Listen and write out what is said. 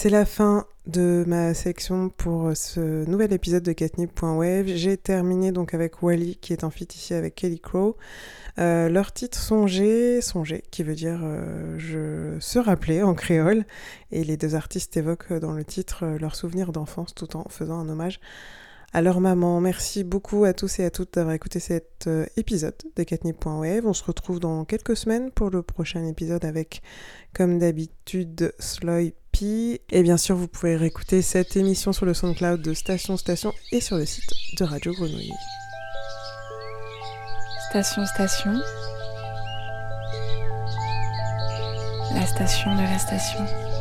C'est la fin de ma sélection pour ce nouvel épisode de Catnip.wave. J'ai terminé donc avec Wally qui est en feat ici avec Kelly Crow. Leur titre Songer, qui veut dire se rappeler en créole. Et les deux artistes évoquent dans le titre leurs souvenirs d'enfance tout en faisant un hommage à leur maman. Merci beaucoup à tous et à toutes d'avoir écouté cet épisode de Catnip.wave. On se retrouve dans quelques semaines pour le prochain épisode avec, comme d'habitude, Sloy P. Et bien sûr, vous pouvez réécouter cette émission sur le SoundCloud de Station et sur le site de Radio Grenouille. Station, la station de la station.